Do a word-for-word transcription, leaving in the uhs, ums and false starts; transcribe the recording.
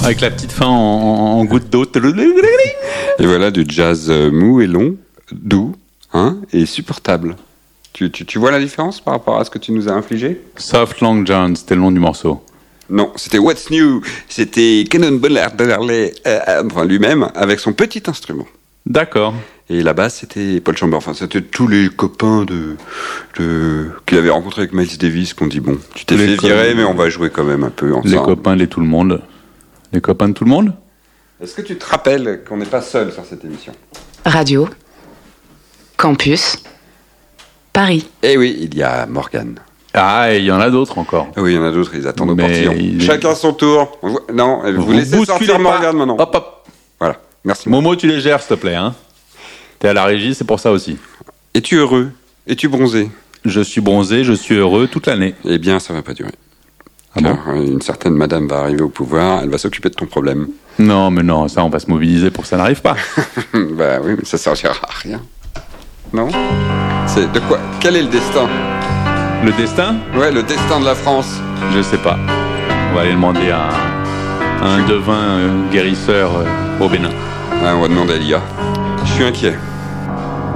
Avec la petite fin en, en, en goutte d'eau. Et voilà du jazz mou et long, doux, hein, et supportable. Tu, tu, tu vois la différence par rapport à ce que tu nous as infligé? Soft Long John, c'était le nom du morceau. Non, c'était What's New. C'était Cannonball Adderley, euh, enfin lui-même, avec son petit instrument. D'accord. Et la basse, c'était Paul Chambers. Enfin, c'était tous les copains de, de qu'il avait rencontrés avec Miles Davis qui ont dit bon, tu t'es Les fait virer, co- mais on va jouer quand même un peu ensemble. Les copains, les tout le monde. Les copains de tout le monde? Est-ce que tu te rappelles qu'on n'est pas seul sur cette émission? Radio, Campus, Paris. Eh oui, il y a Morgane. Ah, et il y en a d'autres encore. Ah oui, il y en a d'autres, ils attendent au Mais portillon. il est- Chacun son tour. On voit- Non, vous, Vous laissez bousculez sortir pas. Morgane maintenant. Hop, hop. Voilà, merci. Momo, tu les gères, s'il te plaît. Hein. T'es à la régie, c'est pour ça aussi. Es-tu heureux? Es-tu bronzé? Je suis bronzé, je suis heureux toute l'année. Eh bien, ça va pas durer. Ah bon? Car une certaine madame va arriver au pouvoir, elle va s'occuper de ton problème. Non, mais non, ça, on va se mobiliser pour que ça n'arrive pas. Bah oui, mais ça servira à rien. Non? C'est de quoi? Quel est le destin? Le destin? Ouais, le destin de la France. Je sais pas. On va aller demander à, à un devin euh, guérisseur euh, au Bénin. Ouais, on va demander à l'I A. Je suis inquiet.